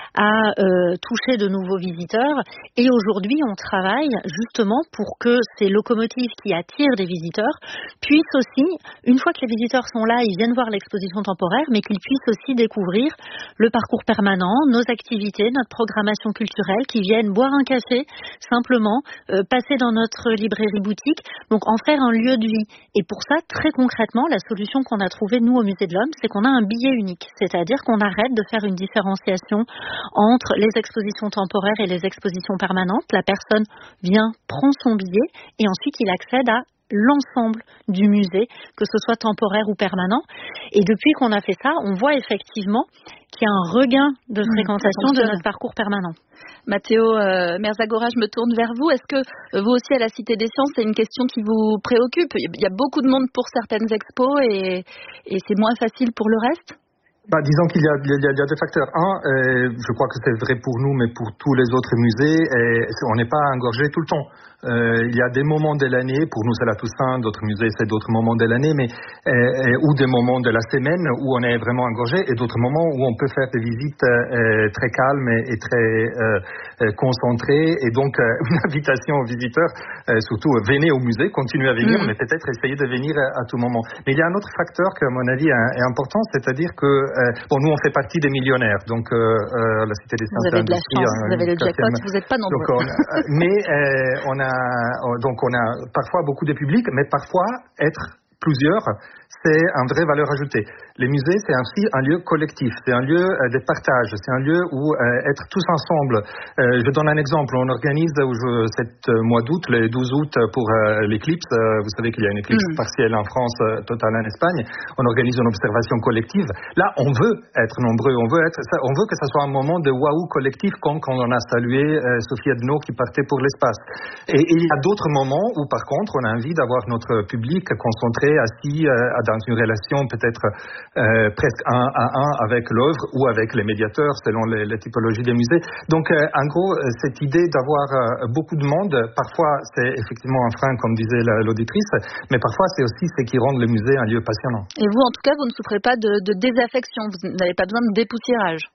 à euh, toucher de nouveaux visiteurs. Et aujourd'hui, on travaille justement pour que ces locomotives qui attirent des visiteurs puissent aussi, une fois que les visiteurs sont là, ils viennent voir l'exposition temporaire, mais qu'ils puissent aussi découvrir le parcours permanent, nos activités, notre programmation culturelle, qu'ils viennent boire un café, simplement, euh, passer dans notre librairie boutique, donc en faire un lieu de vie. Et pour ça, très concrètement, la solution qu'on a trouvée, nous, au Musée de l'Homme, c'est qu'on a un billet unique, c'est-à-dire qu'on arrête de faire une différenciation entre les expositions temporaires et les expositions permanentes. La personne vient, prend son billet et ensuite il accède à l'ensemble du musée, que ce soit temporaire ou permanent. Et depuis qu'on a fait ça, on voit effectivement qu'il y a un regain de fréquentation mmh, de notre parcours permanent. Matteo euh, Merzagora, je me tourne vers vous. Est-ce que euh, vous aussi, à la Cité des Sciences, c'est une question qui vous préoccupe? Il y a beaucoup de monde pour certaines expos et, et c'est moins facile pour le reste? Bah, disons qu'il y a, il y a, il y a deux facteurs. Un, euh, je crois que c'est vrai pour nous, mais pour tous les autres musées, et on n'est pas engorgé tout le temps. Euh, il y a des moments de l'année, pour nous c'est la Toussaint, d'autres musées c'est d'autres moments de l'année, mais euh, ou des moments de la semaine où on est vraiment engorgé, et d'autres moments où on peut faire des visites euh, très calmes et, et très euh, concentrées. Et donc euh, une invitation aux visiteurs, euh, surtout euh, venez au musée, continuez à venir, mmh. mais peut-être essayez de venir à, à tout moment. Mais il y a un autre facteur qui à mon avis est important, c'est-à-dire que euh, bon, nous on fait partie des millionnaires, donc euh, euh, la Cité des Sciences. Vous avez de la chance, un, vous avez le jackpot, vous n'êtes pas nombreux. Donc, on, euh, mais euh, on a donc on a parfois beaucoup de public, mais parfois être plusieurs, c'est une vraie valeur ajoutée. Les musées, c'est ainsi un lieu collectif, c'est un lieu euh, de partage, c'est un lieu où euh, être tous ensemble. Euh, je donne un exemple, on organise euh, cet mois d'août, le douze août, pour euh, l'éclipse. Euh, vous savez qu'il y a une éclipse mmh. partielle en France, euh, totale en Espagne. On organise une observation collective. Là, on veut être nombreux, on veut, être, on veut que ça soit un moment de waouh collectif, comme quand on a salué euh, Sophie Adno qui partait pour l'espace. Et, et il y a d'autres moments où, par contre, on a envie d'avoir notre public concentré, assis euh, dans une relation peut-être Euh, presque un à un avec l'œuvre ou avec les médiateurs selon les, les typologies des musées. Donc euh, en gros, cette idée d'avoir euh, beaucoup de monde, parfois c'est effectivement un frein comme disait la, l'auditrice, mais parfois c'est aussi ce qui rend le musée un lieu passionnant. Et vous en tout cas, vous ne souffrez pas de, de désaffection, vous n'avez pas besoin de dépoussiérage?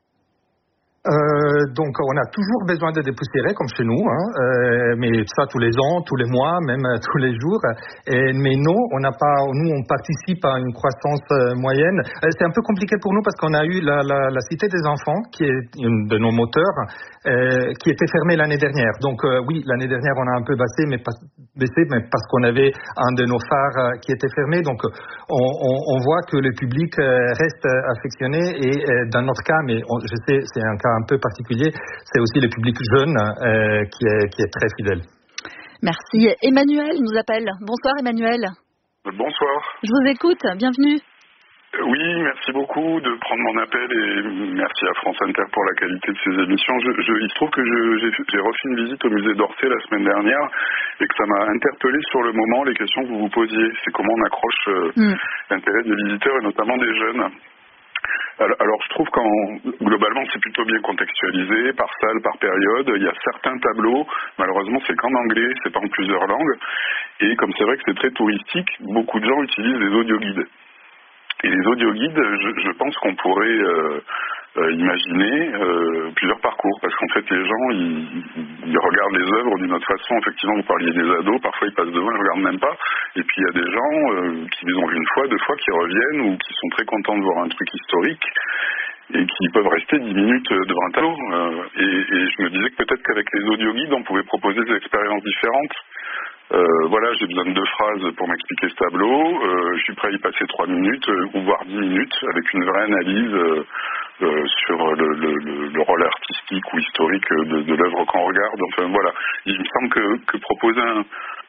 Euh, donc on a toujours besoin de dépoussiérer comme chez nous, hein, euh, mais ça tous les ans, tous les mois, même euh, tous les jours. Et, mais non, on n'a pas, nous on participe à une croissance euh, moyenne. Euh, c'est un peu compliqué pour nous parce qu'on a eu la, la, la Cité des Enfants, qui est une de nos moteurs, euh, qui était fermée l'année dernière. Donc euh, oui, l'année dernière on a un peu baissé, mais pas, baissé, mais parce qu'on avait un de nos phares euh, qui était fermé. Donc on, on, on voit que le public euh, reste affectionné et euh, dans notre cas, mais on, je sais, c'est un cas un peu particulier, c'est aussi le public jeune euh, qui, est, qui est très fidèle. Merci. Emmanuel nous appelle. Bonsoir Emmanuel. Bonsoir. Je vous écoute, bienvenue. Oui, merci beaucoup de prendre mon appel et merci à France Inter pour la qualité de ces émissions. Je, je, il se trouve que je, j'ai, j'ai refait une visite au musée d'Orsay la semaine dernière et que ça m'a interpellé sur le moment les questions que vous vous posiez. C'est comment on accroche euh, mm. l'intérêt des visiteurs et notamment des jeunes. Alors je trouve qu'en globalement c'est plutôt bien contextualisé, par salle, par période. Il y a certains tableaux, malheureusement c'est qu'en anglais, c'est pas en plusieurs langues. Et comme c'est vrai que c'est très touristique, beaucoup de gens utilisent des audioguides. Et les audioguides, je, je pense qu'on pourrait euh, euh, imaginer euh, plusieurs parcours, parce qu'en fait les gens ils, ils regardent les œuvres d'une autre façon. Effectivement, vous parliez des ados, parfois ils passent devant, ils ne regardent même pas. Et puis il y a des gens euh, qui les ont vus une fois, deux fois, qui reviennent ou qui sont très contents de voir un truc historique. et qui peuvent rester dix minutes devant un tableau. Euh, et, et je me disais que peut-être qu'avec les audioguides, on pouvait proposer des expériences différentes. Euh, voilà, j'ai besoin de deux phrases pour m'expliquer ce tableau. Euh, je suis prêt à y passer trois minutes, euh, ou voire dix minutes, avec une vraie analyse euh, euh, sur le, le, le, le rôle artistique ou historique de, de l'œuvre qu'on regarde. Enfin voilà, il me semble que, que proposer un,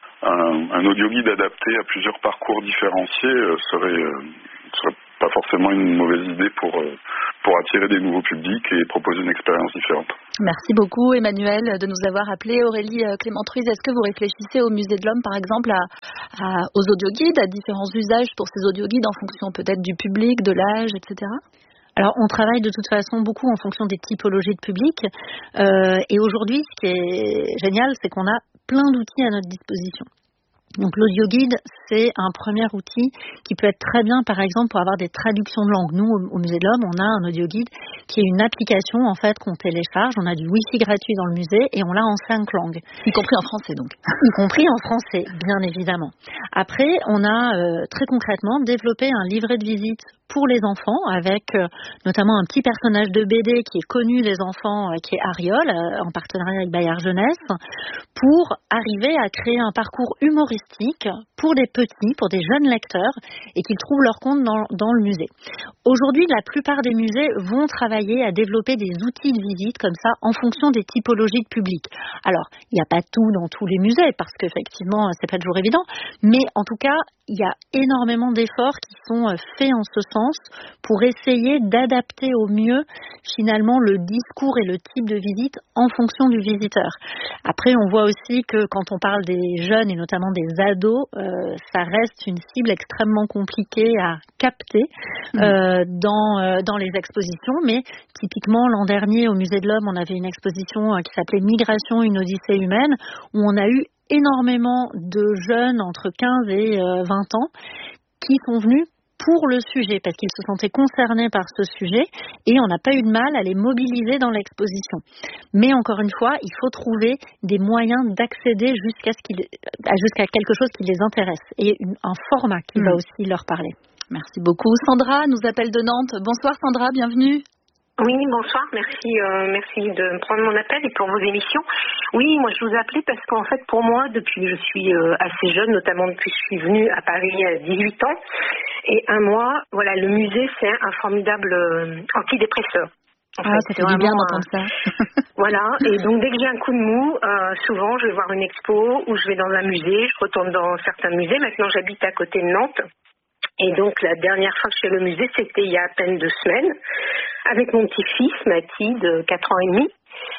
un, un audioguide adapté à plusieurs parcours différenciés euh, serait, euh, serait pas forcément une mauvaise idée pour, euh, pour attirer des nouveaux publics et proposer une expérience différente. Merci beaucoup Emmanuel de nous avoir appelé. Aurélie Clément-Truise, est-ce que vous réfléchissez au Musée de l'Homme par exemple à, à, aux audioguides, à différents usages pour ces audioguides en fonction peut-être du public, de l'âge, et cetera? Alors, on travaille de toute façon beaucoup en fonction des typologies de public. Euh, et aujourd'hui, ce qui est génial, c'est qu'on a plein d'outils à notre disposition. Donc l'audioguide, c'est un premier outil qui peut être très bien, par exemple, pour avoir des traductions de langue. Nous, au, au Musée de l'Homme, on a un audioguide qui est une application, en fait, qu'on télécharge. On a du Wi-Fi gratuit dans le musée et on l'a en cinq langues. Y compris en français, donc. Y compris en français, bien évidemment. Après, on a euh, très concrètement développé un livret de visite pour les enfants, avec euh, notamment un petit personnage de B D qui est connu des enfants, euh, qui est Ariol, euh, en partenariat avec Bayard Jeunesse, pour arriver à créer un parcours humoristique pour des petits, pour des jeunes lecteurs, et qu'ils trouvent leur compte dans, dans le musée. Aujourd'hui, la plupart des musées vont travailler à développer des outils de visite comme ça, en fonction des typologies de public. Alors, il n'y a pas tout dans tous les musées, parce qu'effectivement, c'est pas toujours évident, mais en tout cas, il y a énormément d'efforts qui sont faits en ce sens pour essayer d'adapter au mieux finalement le discours et le type de visite en fonction du visiteur. Après, on voit aussi que quand on parle des jeunes et notamment des ados, euh, ça reste une cible extrêmement compliquée à capter euh, dans, euh, dans les expositions. Mais typiquement, l'an dernier, au Musée de l'Homme, on avait une exposition qui s'appelait Migration, une odyssée humaine, où on a eu énormément de jeunes entre quinze et vingt ans qui sont venus pour le sujet, parce qu'ils se sentaient concernés par ce sujet, et on n'a pas eu de mal à les mobiliser dans l'exposition. Mais encore une fois, il faut trouver des moyens d'accéder jusqu'à, ce qu'ils, jusqu'à quelque chose qui les intéresse, et une, un format qui mmh. va aussi leur parler. Merci beaucoup. Sandra nous appelle de Nantes. Bonsoir Sandra, bienvenue. Oui, bonsoir, merci, euh, merci de prendre mon appel et pour vos émissions. Oui, moi je vous appelais parce qu'en fait pour moi, depuis que je suis euh, assez jeune, notamment depuis que je suis venue à Paris à dix-huit ans, et un mois, voilà, le musée c'est un formidable euh, antidépresseur. En ah, fait, ça fait du bien d'entendre ça. Voilà, et donc dès que j'ai un coup de mou, euh, souvent je vais voir une expo ou je vais dans un musée, je retourne dans certains musées. Maintenant j'habite à côté de Nantes. Et donc, la dernière fois que je suis allée au musée, c'était il y a à peine deux semaines, avec mon petit-fils, Mathis, de quatre ans et demi.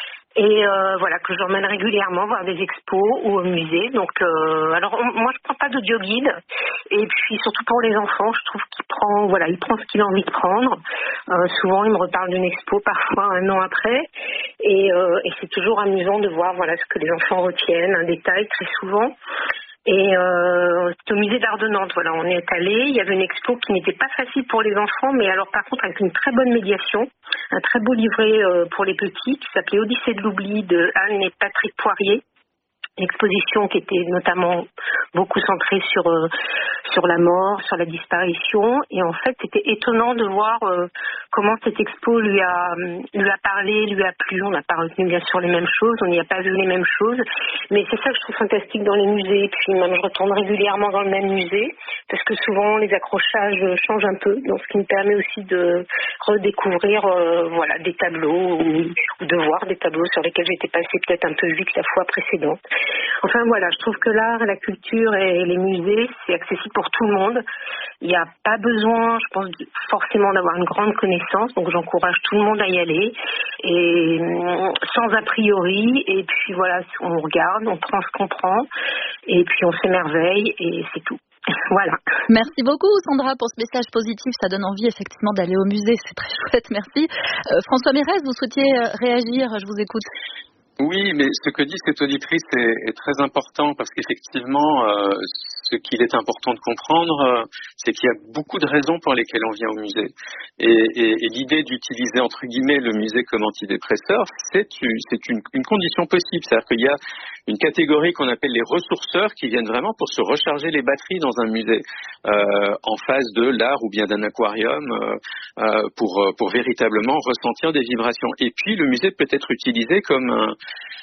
Et euh, voilà, que j'emmène régulièrement voir des expos ou au musée. Donc, euh, alors, on, moi, je prends pas d'audio guide. Et puis, surtout pour les enfants, je trouve qu'il prend, voilà, il prend ce qu'il a envie de prendre. Euh, souvent, il me reparle d'une expo, parfois un an après. Et, euh, et c'est toujours amusant de voir, voilà, ce que les enfants retiennent, un détail, très souvent. Et euh, c'est au musée d'art de Nantes, voilà, on est allé, il y avait une expo qui n'était pas facile pour les enfants, mais alors par contre avec une très bonne médiation, un très beau livret euh, pour les petits qui s'appelait Odyssée de l'oubli de Anne et Patrick Poirier. L'exposition qui était notamment beaucoup centrée sur euh, sur la mort, sur la disparition, et en fait c'était étonnant de voir euh, comment cette expo lui a lui a parlé, lui a plu. On n'a pas retenu bien sûr les mêmes choses, on n'y a pas vu les mêmes choses, mais c'est ça que je trouve fantastique dans les musées. Puis même je retourne régulièrement dans le même musée parce que souvent les accrochages changent un peu, donc ce qui me permet aussi de redécouvrir euh, voilà des tableaux ou, ou de voir des tableaux sur lesquels j'étais passée peut-être un peu vite la fois précédente. Enfin voilà, je trouve que l'art, la culture et les musées, c'est accessible pour tout le monde. Il n'y a pas besoin, je pense, forcément d'avoir une grande connaissance, donc j'encourage tout le monde à y aller, et sans a priori, et puis voilà, on regarde, on prend ce qu'on prend, et puis on s'émerveille, et c'est tout. Voilà. Merci beaucoup Sandra pour ce message positif, ça donne envie effectivement d'aller au musée, c'est très chouette, merci. Euh, François Mérez, vous souhaitiez réagir, je vous écoute. Oui, mais ce que dit cette auditrice est, est très important parce qu'effectivement, euh, ce qu'il est important de comprendre, euh, c'est qu'il y a beaucoup de raisons pour lesquelles on vient au musée. Et, et, et l'idée d'utiliser, entre guillemets, le musée comme antidépresseur, c'est, c'est une, une condition possible. C'est-à-dire qu'il y a une catégorie qu'on appelle les ressourceurs qui viennent vraiment pour se recharger les batteries dans un musée, euh, en face de l'art ou bien d'un aquarium, euh, euh, pour, pour véritablement ressentir des vibrations. Et puis, le musée peut être utilisé comme un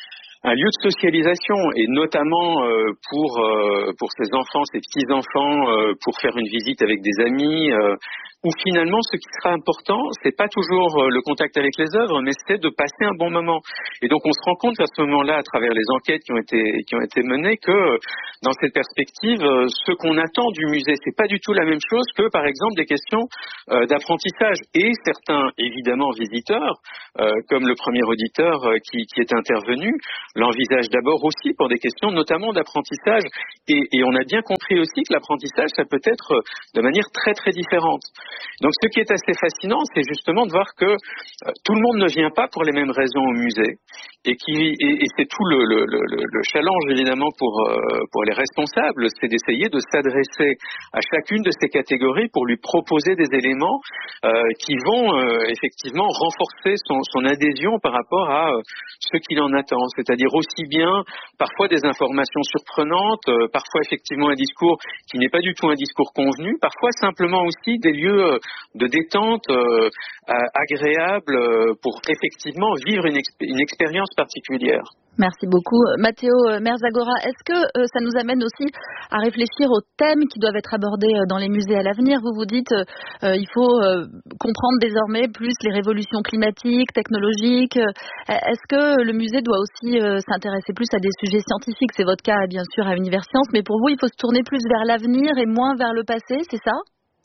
un lieu de socialisation, et notamment euh, pour euh, pour ses enfants, ses petits-enfants, euh, pour faire une visite avec des amis, euh, où finalement ce qui sera important, c'est pas toujours euh, le contact avec les œuvres, mais c'est de passer un bon moment. Et donc on se rend compte à ce moment-là, à travers les enquêtes qui ont été qui ont été menées, que euh, dans cette perspective, euh, ce qu'on attend du musée, c'est pas du tout la même chose que par exemple des questions euh, d'apprentissage. Et certains, évidemment, visiteurs, euh, comme le premier auditeur euh, qui, qui est intervenu, l'envisage d'abord aussi pour des questions notamment d'apprentissage. Et, et on a bien compris aussi que l'apprentissage, ça peut être de manière très très différente. Donc ce qui est assez fascinant, c'est justement de voir que euh, tout le monde ne vient pas pour les mêmes raisons au musée. Et, qui, et, et c'est tout le, le, le, le challenge évidemment pour, euh, pour les responsables, c'est d'essayer de s'adresser à chacune de ces catégories pour lui proposer des éléments euh, qui vont euh, effectivement renforcer son, son adhésion par rapport à euh, ce qu'il en attend. C'est-à-dire aussi bien parfois des informations surprenantes, euh, parfois effectivement un discours qui n'est pas du tout un discours convenu, parfois simplement aussi des lieux de détente euh, agréables euh, pour effectivement vivre une, exp- une expérience particulière. Merci beaucoup. Matteo Merzagora, est-ce que euh, ça nous amène aussi à réfléchir aux thèmes qui doivent être abordés euh, dans les musées à l'avenir? Vous vous dites euh, il faut euh, comprendre désormais plus les révolutions climatiques, technologiques. Euh, est-ce que le musée doit aussi euh, s'intéresser plus à des sujets scientifiques? C'est votre cas, bien sûr, à Universcience, mais pour vous, il faut se tourner plus vers l'avenir et moins vers le passé, c'est ça?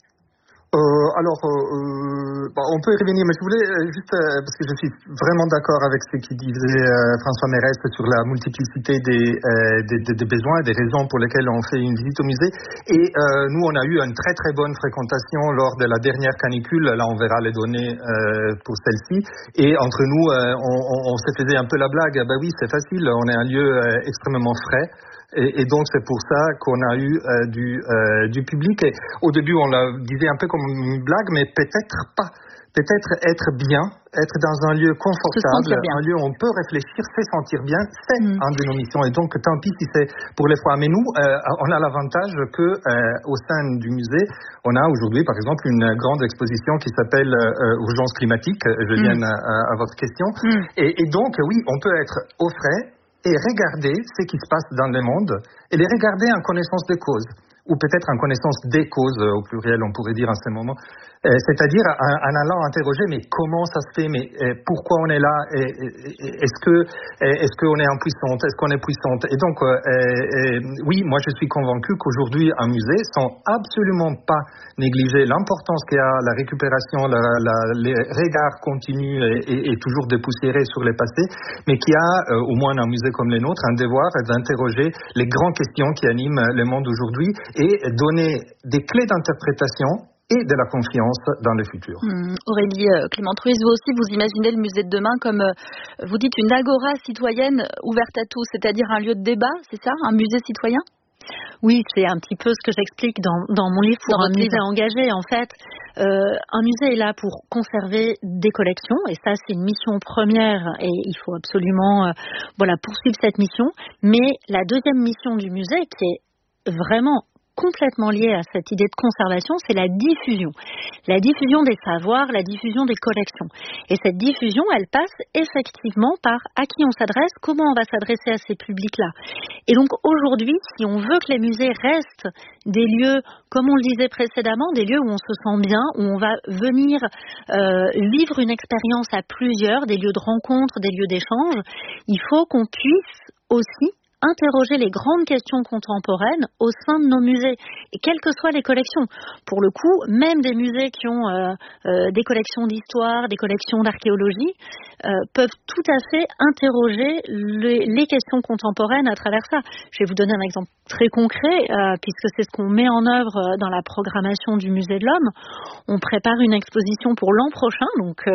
Euh, alors, euh, bah, on peut y revenir, mais je voulais euh, juste, euh, parce que je suis vraiment d'accord avec ce qu'il disait euh, François Mérès sur la multiplicité des, euh, des, des, des besoins, des raisons pour lesquelles on fait une visite au musée. Et euh, nous, on a eu une très très bonne fréquentation lors de la dernière canicule. Là, on verra les données euh, pour celle-ci. Et entre nous, euh, on, on, on se faisait un peu la blague. Bah oui, c'est facile, on est un lieu euh, extrêmement frais. Et, et donc c'est pour ça qu'on a eu euh, du, euh, du public. Et au début on la disait un peu comme une blague, mais peut-être pas. Peut-être être bien, être dans un lieu confortable, un lieu où on peut réfléchir, se sentir bien, c'est mmh. un de nos missions. Et donc tant pis si c'est pour les fois. Mais nous, euh, on a l'avantage que euh, au sein du musée, on a aujourd'hui par exemple une grande exposition qui s'appelle euh, Urgence climatique. Je viens mmh. à, à votre question. Mmh. Et, et donc oui, on peut être au frais et regarder ce qui se passe dans le monde et les regarder en connaissance de cause, ou peut-être en connaissance des causes, au pluriel on pourrait dire en ce moment, euh, c'est-à-dire en, en allant interroger mais comment ça se fait, mais euh, pourquoi on est là, et, et, est-ce que est-ce qu'on est impuissante, est-ce qu'on est puissante, et donc euh, euh, oui, moi je suis convaincu qu'aujourd'hui un musée sans absolument pas négliger l'importance qu'il y a la récupération, la, la, les regards continus et, et, et toujours dépoussiérés sur les passés, mais qui a euh, au moins un musée comme les nôtres un devoir d'interroger les grandes questions qui animent le monde aujourd'hui et donner des clés d'interprétation et de la confiance dans le futur. Mmh. Aurélie euh, Clément-Truys, vous aussi, vous imaginez le musée de demain comme, euh, vous dites, une agora citoyenne ouverte à tous, c'est-à-dire un lieu de débat, c'est ça, un musée citoyen? Oui, c'est un petit peu ce que j'explique dans, dans mon livre pour un musée engagé. En fait, euh, un musée est là pour conserver des collections, et ça, c'est une mission première, et il faut absolument, euh, voilà, poursuivre cette mission. Mais la deuxième mission du musée, qui est vraiment complètement liée à cette idée de conservation, c'est la diffusion. La diffusion des savoirs, la diffusion des collections. Et cette diffusion, elle passe effectivement par à qui on s'adresse, comment on va s'adresser à ces publics-là. Et donc aujourd'hui, si on veut que les musées restent des lieux, comme on le disait précédemment, des lieux où on se sent bien, où on va venir euh, vivre une expérience à plusieurs, des lieux de rencontre, des lieux d'échange, il faut qu'on puisse aussi interroger les grandes questions contemporaines au sein de nos musées, et quelles que soient les collections. Pour le coup, même des musées qui ont euh, euh, des collections d'histoire, des collections d'archéologie, euh, peuvent tout à fait interroger les, les questions contemporaines à travers ça. Je vais vous donner un exemple très concret, euh, puisque c'est ce qu'on met en œuvre dans la programmation du Musée de l'Homme. On prépare une exposition pour l'an prochain, donc euh,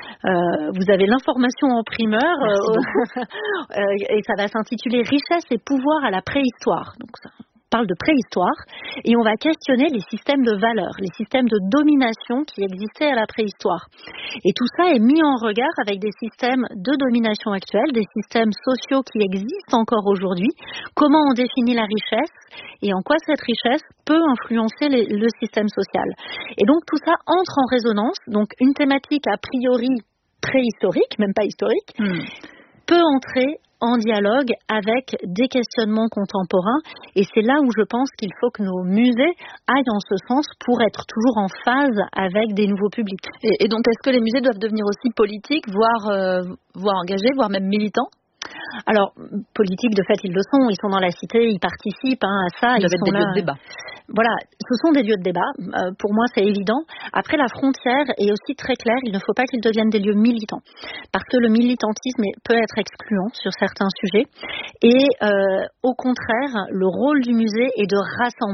euh, vous avez l'information en primeur, euh, et ça va s'intituler Richesse et pouvoir à la préhistoire. Donc ça, parle de préhistoire et on va questionner les systèmes de valeurs, les systèmes de domination qui existaient à la préhistoire. Et tout ça est mis en regard avec des systèmes de domination actuels, des systèmes sociaux qui existent encore aujourd'hui, comment on définit la richesse et en quoi cette richesse peut influencer les, le système social. Et donc tout ça entre en résonance, donc une thématique a priori préhistorique, même pas historique, mmh. peut entrer en dialogue avec des questionnements contemporains et c'est là où je pense qu'il faut que nos musées aillent en ce sens pour être toujours en phase avec des nouveaux publics. Et, et donc est-ce que les musées doivent devenir aussi politiques, voire, euh, voire engagés, voire même militants ? Alors, politiques, de fait, ils le sont. Ils sont dans la cité, ils participent hein, à ça. Ils doivent être des là. lieux de débat. Voilà, ce sont des lieux de débat. Euh, pour moi, c'est évident. Après, la frontière est aussi très claire. Il ne faut pas qu'ils deviennent des lieux militants. Parce que le militantisme peut être excluant sur certains sujets. Et euh, au contraire, le rôle du musée est de rassembler.